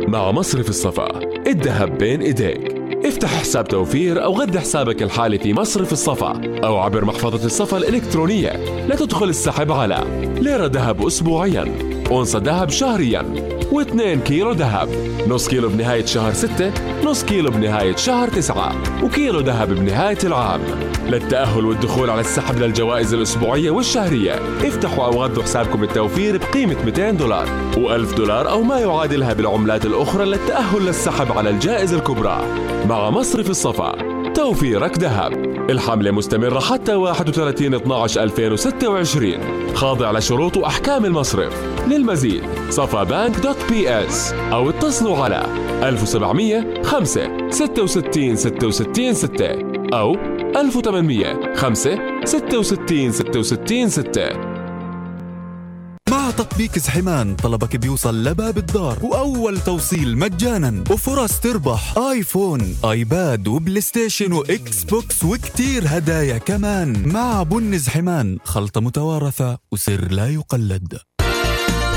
مع مصرف الصفا، الذهب بين ايديك. افتح حساب توفير أو غذي حسابك الحالي في مصرف الصفا أو عبر محفظة الصفا الإلكترونية لتدخل السحب على ليرة ذهب أسبوعياً، أونصة ذهب شهرياً، و2 كيلو ذهب، نص كيلو بنهاية شهر 6، نص كيلو بنهاية شهر 9، وكيلو ذهب بنهاية العام. للتأهل والدخول على السحب للجوائز الأسبوعية والشهرية، افتحوا أو غذوا حسابكم التوفير بقيمة $200 و$1000 أو ما يعادلها بالعملات الأخرى للتأهل للسحب على الجائزة الكبرى. مع مصرف الصفا، توفيرك ذهب. الحملة مستمرة حتى 31/12/2026، خاضع لشروط وأحكام المصرف. للمزيد safabank.ps أو اتصلوا على 1700 5 66 66 6 أو 1800 5 66 66 6. مع تطبيق زحمان طلبك بيوصل لباب الدار، وأول توصيل مجانا، وفرص تربح آيفون، آيباد، وبلاي ستيشن، وإكس بوكس، وكتير هدايا كمان. مع بن زحمان، خلطة متوارثة وسر لا يقلد.